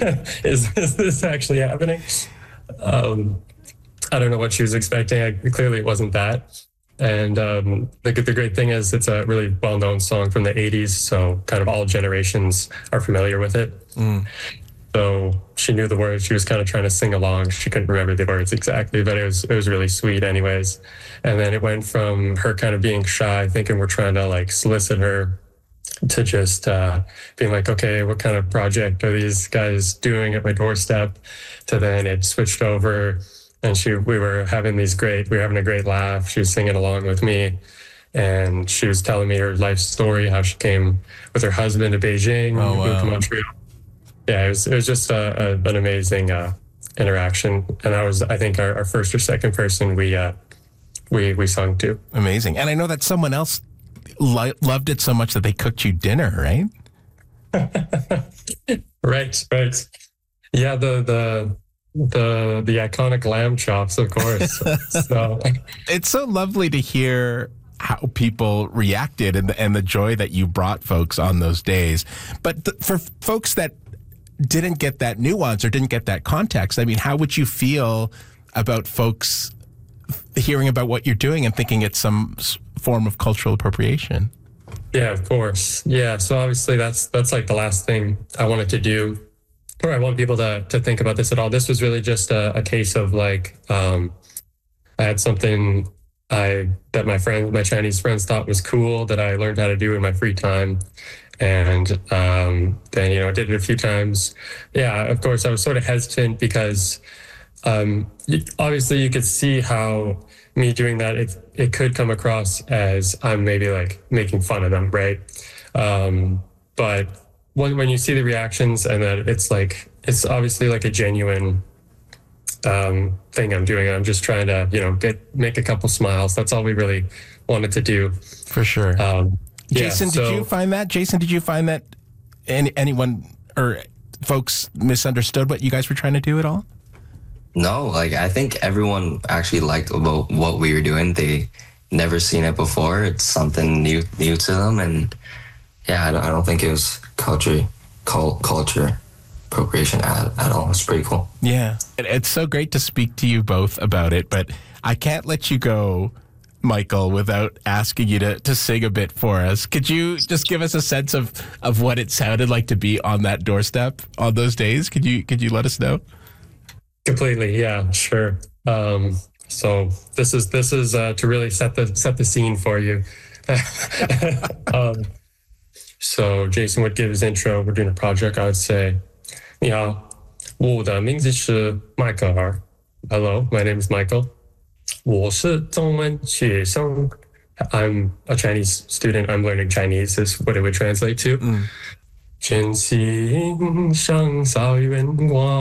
is this actually happening? Um, I don't know what she was expecting. Clearly, it wasn't that. And the great thing is, it's a really well-known song from the '80s, so kind of all generations are familiar with it. So she knew the words. She was kind of trying to sing along. She couldn't remember the words exactly, but it was really sweet, anyways. And then it went from her kind of being shy, thinking we're trying to like solicit her, to just being like, okay, what kind of project are these guys doing at my doorstep? To then it switched over, and we were having a great laugh. She was singing along with me, and she was telling me her life story, how she came with her husband to Beijing, moved to Montreal. Yeah, it was just an amazing interaction, and that was, I think, our first or second person we sung to. Amazing. And I know that someone else loved it so much that they cooked you dinner, right? Right. Yeah, the iconic lamb chops, of course. So it's so lovely to hear how people reacted and the joy that you brought folks on those days. But for folks that didn't get that nuance or didn't get that context, I mean, how would you feel about folks hearing about what you're doing and thinking it's some form of cultural appropriation? Yeah, of course. Yeah, so obviously that's like the last thing I wanted to do, or I want people to think about this at all. This was really just a case of like, I had something that my Chinese friends thought was cool that I learned how to do in my free time. And then, I did it a few times. Yeah, of course, I was sort of hesitant because obviously you could see how me doing that, it could come across as I'm maybe like making fun of them, right? But when you see the reactions and that it's obviously like a genuine thing I'm doing. I'm just trying to, make a couple smiles. That's all we really wanted to do. For sure. Jason, did you find that anyone or folks misunderstood what you guys were trying to do at all? No, I think everyone actually liked about what we were doing. They never seen it before. It's something new to them, and yeah, I don't think it was culture appropriation at all. It's pretty cool. Yeah, it's so great to speak to you both about it, but I can't let you go, Michael, without asking you to sing a bit for us. Could you just give us a sense of what it sounded like to be on that doorstep on those days? Could you let us know? Completely, yeah, sure. So this is to really set the scene for you. So Jason would give his intro. We're doing a project. I would say, 你好，我的名字是迈克尔。Hello, my name is Michael. 我是中文学生. I'm a Chinese student. I'm learning Chinese is what it would translate to. 真心像草原光